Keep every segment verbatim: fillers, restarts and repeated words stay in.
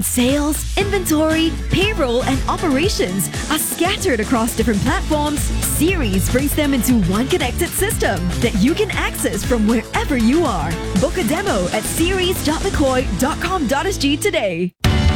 Sales, inventory, payroll, and operations are scattered across different platforms. Series brings them into one connected system that you can access from wherever you are. Book a demo at series dot mccoy dot com dot s g today.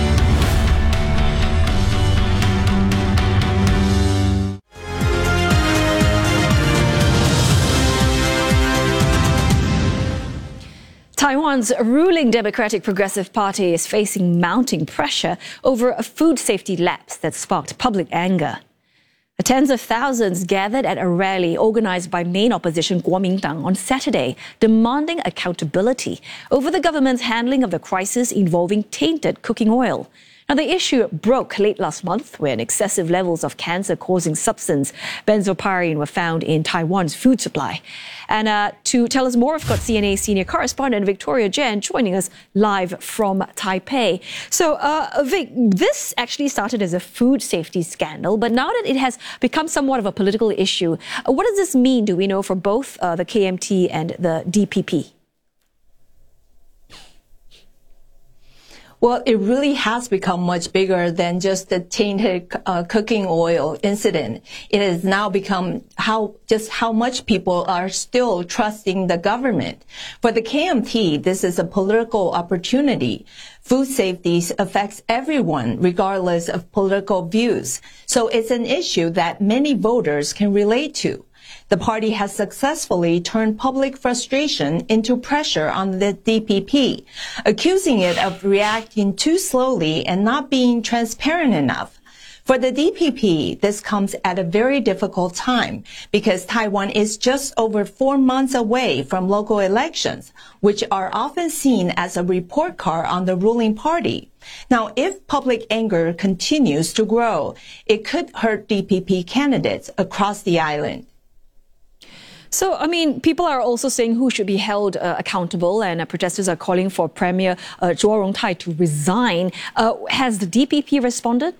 Taiwan's ruling Democratic Progressive Party is facing mounting pressure over a food safety lapse that sparked public anger. Tens of thousands gathered at a rally organized by main opposition Kuomintang on Saturday, demanding accountability over the government's handling of the crisis involving tainted cooking oil. Now, the issue broke late last month when excessive levels of cancer-causing substance benzopirin were found in Taiwan's food supply. And uh, to tell us more, we've got C N A senior correspondent Victoria Jen joining us live from Taipei. So, uh, Vic, this actually started as a food safety scandal, but now that it has become somewhat of a political issue, uh, what does this mean, do we know, for both uh, the K M T and the D P P? Well, it really has become much bigger than just the tainted uh, cooking oil incident. It has now become how just how much people are still trusting the government. For the K M T, this is a political opportunity. Food safety affects everyone, regardless of political views. So it's an issue that many voters can relate to. The party has successfully turned public frustration into pressure on the D P P, accusing it of reacting too slowly and not being transparent enough. For the D P P, this comes at a very difficult time because Taiwan is just over four months away from local elections, which are often seen as a report card on the ruling party. Now, if public anger continues to grow, it could hurt D P P candidates across the island. So, I mean, people are also saying who should be held uh, accountable, and uh, protesters are calling for Premier uh, Zhuo Rongtai to resign. Uh, has the D P P responded?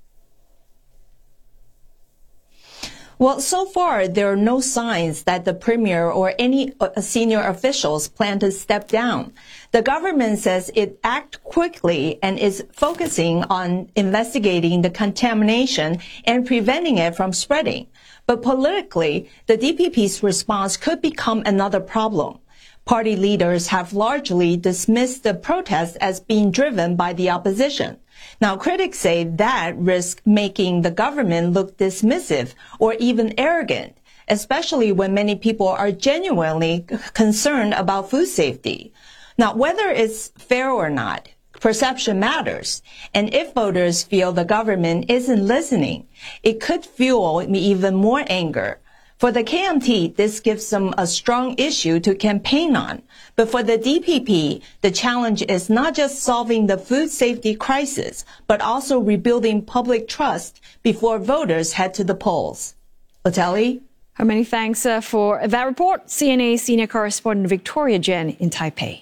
Well, so far, there are no signs that the premier or any uh, senior officials plan to step down. The government says it acted quickly and is focusing on investigating the contamination and preventing it from spreading. But politically, the D P P's response could become another problem. Party leaders have largely dismissed the protests as being driven by the opposition. Now, critics say that risks making the government look dismissive or even arrogant, especially when many people are genuinely concerned about food safety. Now, whether it's fair or not, perception matters. And if voters feel the government isn't listening, it could fuel even more anger. For the K M T, this gives them a strong issue to campaign on. But for the D P P, the challenge is not just solving the food safety crisis, but also rebuilding public trust before voters head to the polls. Otelli? Many thanks uh, for that report. C N A senior correspondent Victoria Jen in Taipei.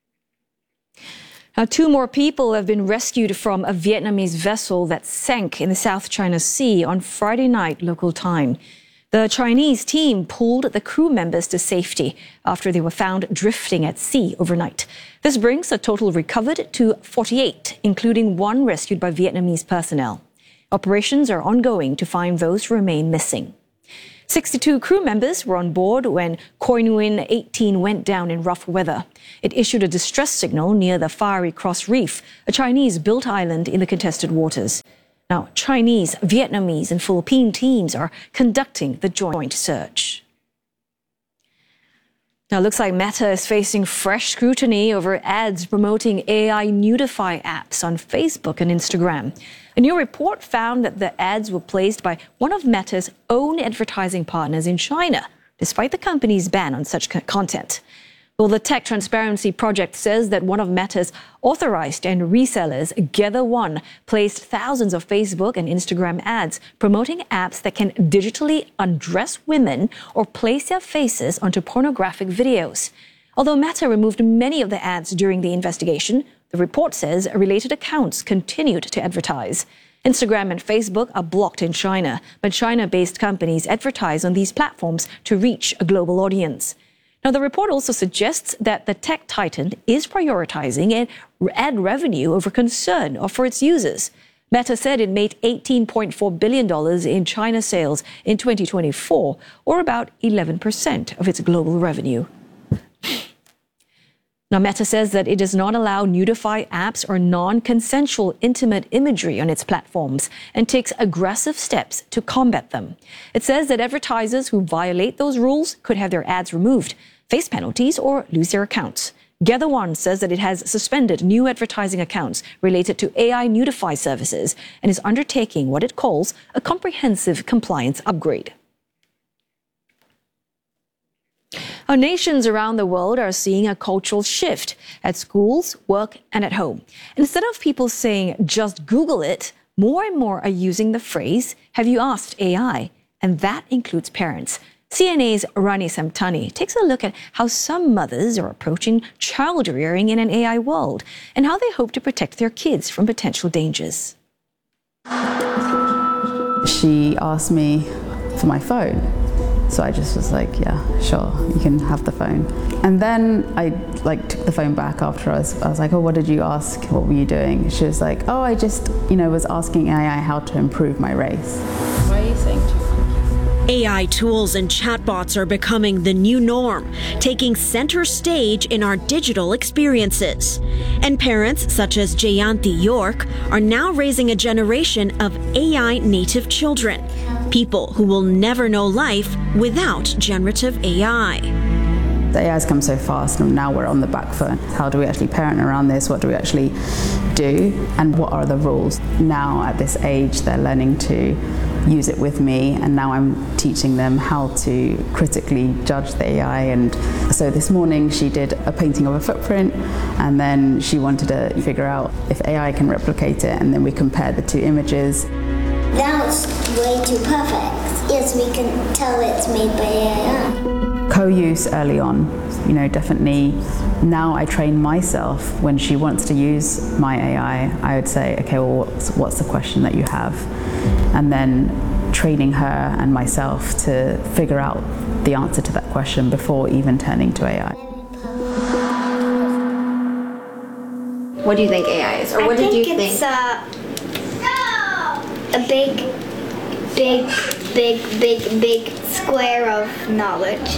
Now, two more people have been rescued from a Vietnamese vessel that sank in the South China Sea on Friday night local time. The Chinese team pulled the crew members to safety after they were found drifting at sea overnight. This brings the total recovered to forty-eight, including one rescued by Vietnamese personnel. Operations are ongoing to find those who remain missing. sixty-two crew members were on board when Khoi Nguyen eighteen went down in rough weather. It issued a distress signal near the Fiery Cross Reef, a Chinese-built island in the contested waters. Now, Chinese, Vietnamese and Philippine teams are conducting the joint search. Now, it looks like Meta is facing fresh scrutiny over ads promoting A I nudify apps on Facebook and Instagram. A new report found that the ads were placed by one of Meta's own advertising partners in China, despite the company's ban on such content. Well, the Tech Transparency Project says that one of Meta's authorized and resellers, Gather One, placed thousands of Facebook and Instagram ads promoting apps that can digitally undress women or place their faces onto pornographic videos. Although Meta removed many of the ads during the investigation, the report says related accounts continued to advertise. Instagram and Facebook are blocked in China, but China-based companies advertise on these platforms to reach a global audience. Now, the report also suggests that the tech titan is prioritizing ad revenue over concern for its users. Meta said it made eighteen point four billion dollars in China sales in twenty twenty-four, or about eleven percent of its global revenue. Now, Meta says that it does not allow nudify apps or non-consensual intimate imagery on its platforms and takes aggressive steps to combat them. It says that advertisers who violate those rules could have their ads removed, face penalties, or lose their accounts. Gather One says that it has suspended new advertising accounts related to A I nudify services and is undertaking what it calls a comprehensive compliance upgrade. Our nations around the world are seeing a cultural shift at schools, work, and at home. Instead of people saying, just Google it, more and more are using the phrase, have you asked A I? And that includes parents. C N A's Rani Samtani takes a look at how some mothers are approaching child rearing in an A I world and how they hope to protect their kids from potential dangers. She asked me for my phone. So I just was like, yeah, sure, you can have the phone. And then I like took the phone back after I was, I was like, oh, what did you ask? What were you doing? She was like, oh, I just, you know, was asking A I how to improve my race. Why are you saying to A I tools and chatbots are becoming the new norm, taking center stage in our digital experiences. And parents such as Jayanti York are now raising a generation of A I native children, people who will never know life without generative A I. The A I has come so fast and now we're on the back foot. How do we actually parent around this? What do we actually do? And what are the rules? Now at this age, they're learning to use it with me, and now I'm teaching them how to critically judge the A I. And so this morning she did a painting of a footprint, and then she wanted to figure out if A I can replicate it, and then we compared the two images. That was way too perfect. Yes, we can tell it's made by A I. Co-use early on, you know, definitely. Now I train myself when she wants to use my A I, I would say, okay, well, what's, what's the question that you have? And then training her and myself to figure out the answer to that question before even turning to A I. What do you think A I is? Or what I did you think think? It's a, a big, big, big, big, big square of knowledge.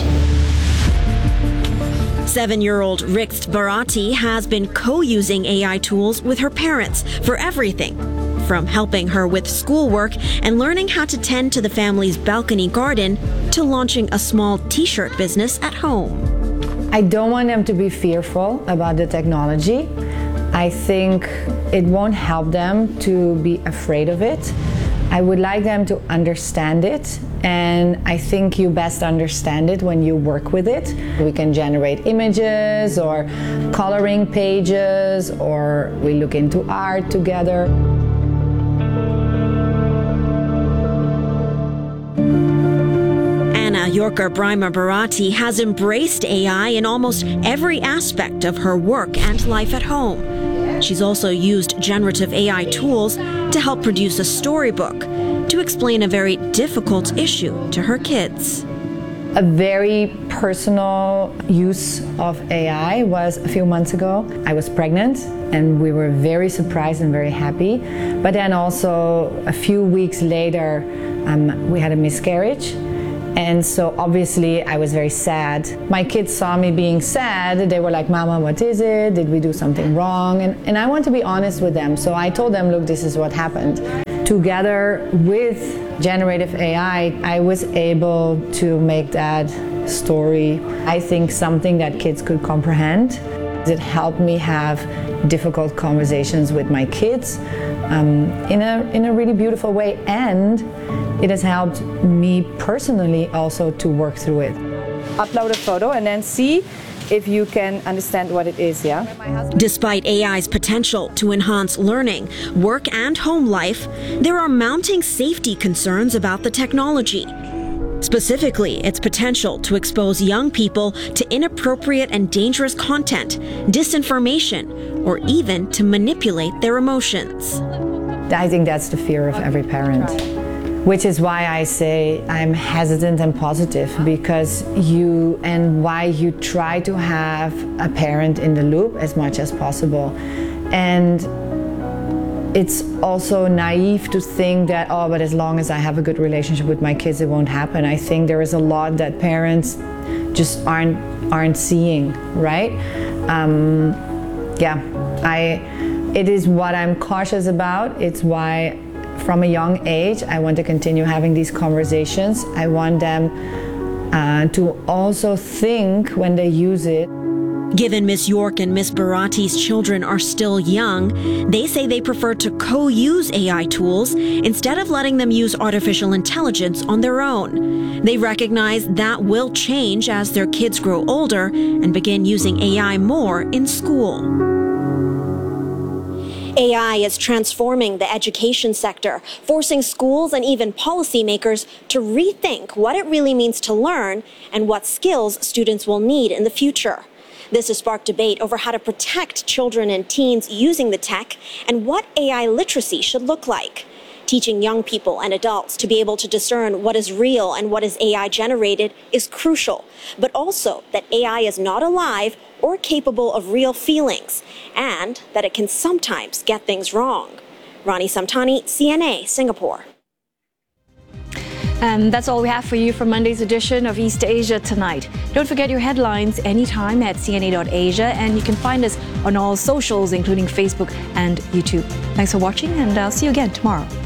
Seven-year-old Rixt Bharati has been co-using A I tools with her parents for everything, from helping her with schoolwork and learning how to tend to the family's balcony garden to launching a small t-shirt business at home. I don't want them to be fearful about the technology. I think it won't help them to be afraid of it. I would like them to understand it, and I think you best understand it when you work with it. We can generate images or coloring pages, or we look into art together. Anna Yorker-Breimer Bharati has embraced A I in almost every aspect of her work and life at home. She's also used generative A I tools to help produce a storybook to explain a very difficult issue to her kids. A very personal use of A I was a few months ago. I was pregnant and we were very surprised and very happy. But then also a few weeks later, um, we had a miscarriage. And so obviously I was very sad. My kids saw me being sad. They were like, Mama, what is it? Did we do something wrong? And, and I want to be honest with them. So I told them, look, this is what happened. Together with generative A I, I was able to make that story, I think, something that kids could comprehend. It helped me have difficult conversations with my kids um, in a, in a really beautiful way. And it has helped me personally also to work through it. Upload a photo and then see if you can understand what it is, yeah? Despite A I's potential to enhance learning, work, and home life, there are mounting safety concerns about the technology. Specifically, its potential to expose young people to inappropriate and dangerous content, disinformation, or even to manipulate their emotions. I think that's the fear of every parent. which is why I say I'm hesitant and positive, because you, and why you try to have a parent in the loop as much as possible. And it's also naive to think that, oh, but as long as I have a good relationship with my kids, it won't happen. I think there is a lot that parents just aren't aren't seeing, right? Um, yeah, I. It is what I'm cautious about. It's why, from a young age, I want to continue having these conversations. I want them uh, to also think when they use it. Given Miss York and Miss Barati's children are still young, they say they prefer to co-use A I tools instead of letting them use artificial intelligence on their own. They recognize that will change as their kids grow older and begin using A I more in school. A I is transforming the education sector, forcing schools and even policymakers to rethink what it really means to learn and what skills students will need in the future. This has sparked debate over how to protect children and teens using the tech and what A I literacy should look like. Teaching young people and adults to be able to discern what is real and what is A I generated is crucial, but also that A I is not alive or capable of real feelings, and that it can sometimes get things wrong. Rani Samtani, C N A, Singapore. And that's all we have for you from Monday's edition of East Asia Tonight. Don't forget your headlines anytime at C N A dot Asia, and you can find us on all socials, including Facebook and YouTube. Thanks for watching, and I'll see you again tomorrow.